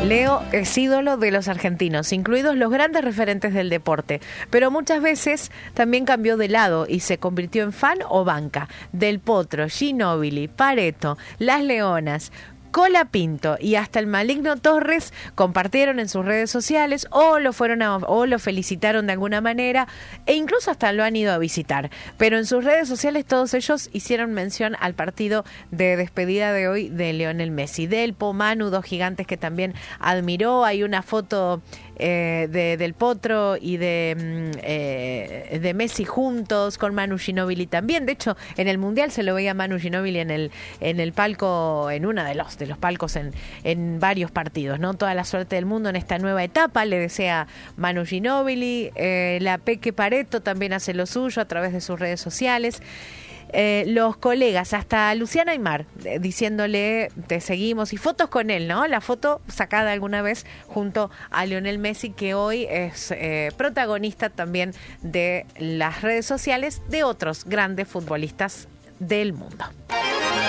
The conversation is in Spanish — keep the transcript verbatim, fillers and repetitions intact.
Leo es ídolo de los argentinos, incluidos los grandes referentes del deporte, pero muchas veces también cambió de lado y se convirtió en fan o banca. Del Potro, Ginóbili, Pareto, Las Leonas, Colapinto y hasta el maligno Torres compartieron en sus redes sociales o lo fueron a, o lo felicitaron de alguna manera e incluso hasta lo han ido a visitar. Pero en sus redes sociales todos ellos hicieron mención al partido de despedida de hoy de Lionel Messi. Del Po, Manu, dos gigantes que también admiró. Hay una foto eh, de, del Potro y de, eh, de Messi juntos con Manu Ginóbili también. De hecho, en el Mundial se lo veía Manu Ginóbili en el, en el palco, en una de los de los palcos en, en varios partidos, ¿no? Toda la suerte del mundo en esta nueva etapa, le desea Manu Ginóbili, eh, la Peque Pareto también hace lo suyo a través de sus redes sociales. Eh, los colegas, hasta Luciana Aymar, eh, diciéndole te seguimos y fotos con él, ¿no? La foto sacada alguna vez junto a Lionel Messi, que hoy es eh, protagonista también de las redes sociales de otros grandes futbolistas del mundo.